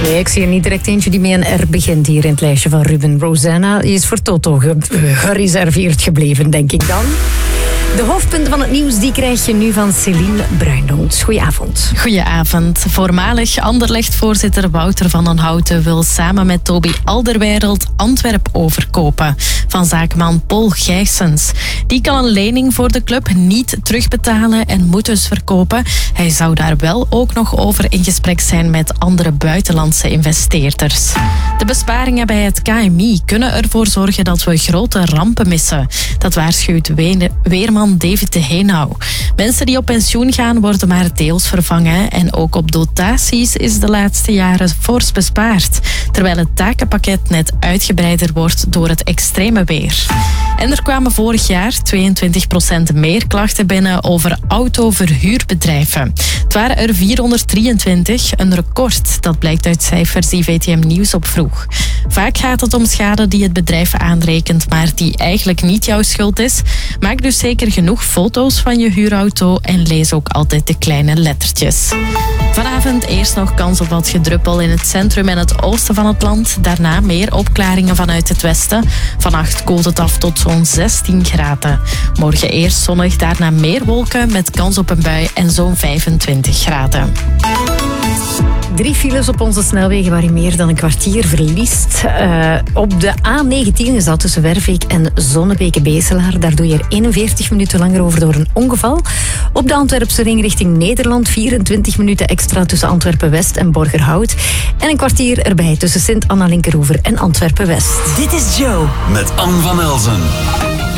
Nee, ik zie er niet direct eentje die met een R begint hier in het lijstje van Ruben. Rosanna is voor Toto gereserveerd gebleven, denk ik dan. De hoofdpunten van het nieuws die krijg je nu van Céline Bruinhout. Goedenavond. Goedenavond. Voormalig Anderlecht-voorzitter Wouter van den Houten wil samen met Toby Alderweireld Antwerp overkopen van zakenman Paul Gijsens. Die kan een lening voor de club niet terugbetalen en moet dus verkopen. Hij zou daar wel ook nog over in gesprek zijn met andere buitenlandse investeerders. De besparingen bij het KMI kunnen ervoor zorgen dat we grote rampen missen. Dat waarschuwt weerman David de Heenau. Mensen die op pensioen gaan worden maar deels vervangen en ook op dotaties is de laatste jaren fors bespaard, terwijl het takenpakket net uitgebreider wordt door het extreme weer. En er kwamen vorig jaar 22% meer klachten binnen over autoverhuurbedrijven. Het waren er 423, een record. Dat blijkt uit cijfers die VTM Nieuws opvroeg. Vaak gaat het om schade die het bedrijf aanrekent, maar die eigenlijk niet jouw schuld is. Maak dus zeker genoeg foto's van je huurauto en lees ook altijd de kleine lettertjes. Vanavond eerst nog kans op wat gedruppel in het centrum en het oosten van het land. Daarna meer opklaringen vanuit het westen. Vannacht koelt het af tot zo'n 16 graden. Morgen eerst zonnig, daarna meer wolken met kans op een bui en zo'n 25 graden. 3 files op onze snelwegen waar je meer dan een kwartier verliest. Op de A19 is dat tussen Werveek en Zonnebeke-Beselaar. Daar doe je er 41 minuten langer over door een ongeval. Op de Antwerpse ring richting Nederland 24 minuten extra tussen Antwerpen-West en Borgerhout. En een kwartier erbij tussen Sint-Anna-Linkeroever en Antwerpen-West. Dit is Joe met Anne van Elzen.